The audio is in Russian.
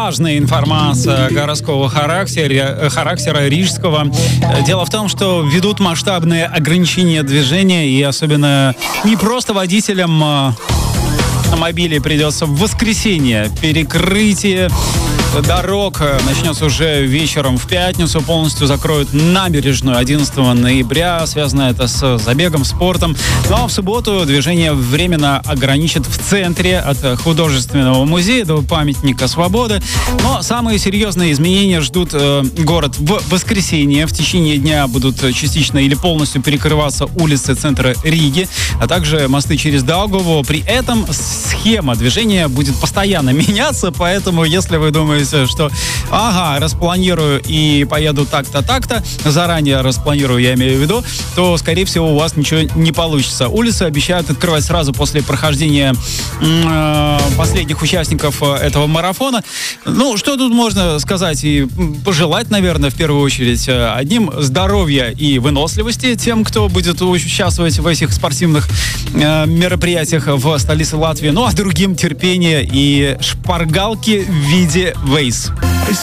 важная информация городского характера рижского. Дело в том, что ведут масштабные ограничения движения, и особенно не просто водителям автомобилей придется в воскресенье. Перекрытие дорог начнется уже вечером в пятницу. Полностью закроют набережную 11 ноября. Связано это с забегом, спортом. Ну а в субботу движение временно ограничат в центре от художественного музея до памятника свободы. Но самые серьезные изменения ждут город в воскресенье. В течение дня будут частично или полностью перекрываться улицы центра Риги, а также мосты через Даугаву. При этом схема движения будет постоянно меняться, поэтому если вы думаете, что распланирую и поеду так-то, заранее распланирую, я имею в виду, то, скорее всего, у вас ничего не получится. Улицы обещают открывать сразу после прохождения последних участников этого марафона. Ну, что тут можно сказать и пожелать, наверное, в первую очередь одним здоровья и выносливости тем, кто будет участвовать в этих спортивных мероприятиях в столице Латвии, ну а другим терпения и шпаргалки в виде Waze.